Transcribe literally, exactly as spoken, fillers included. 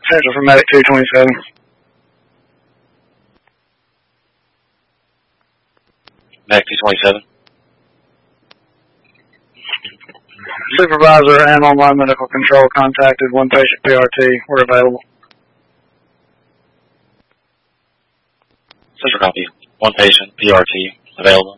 Central for Medic two twenty-seven. Medic two twenty-seven. Supervisor and online medical control contacted one patient P R T. We're available. Central copy. One patient P R T available.